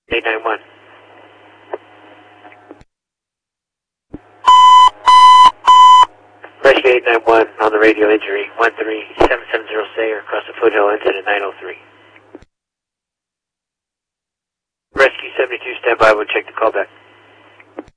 891. Rescue 891 on the radio, injury 13770 Sayer across the foothill, incident 903. Rescue 72, stand by, we'll check the callback.